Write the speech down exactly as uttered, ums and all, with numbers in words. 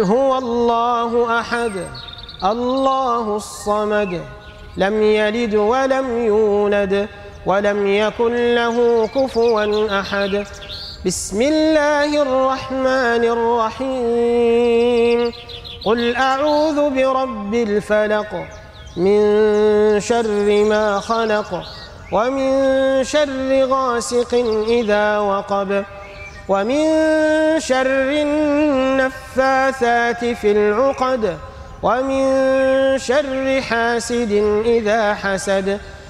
هو الله أحد الله الصمد لم يلد ولم يولد ولم يكن له كفوا أحد. بسم الله الرحمن الرحيم. قل أعوذ برب الفلق من شر ما خلق ومن شر غاسق إذا وقب ومن شر النفاثات في العقد ومن شر حاسد إذا حسد.